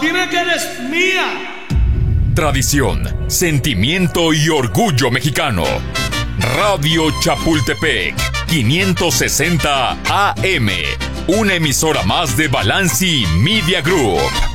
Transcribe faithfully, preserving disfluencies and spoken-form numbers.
dime que eres mía. Tradición, sentimiento y orgullo mexicano. Radio Chapultepec, quinientos sesenta A M. Una emisora más de Balanci Media Group.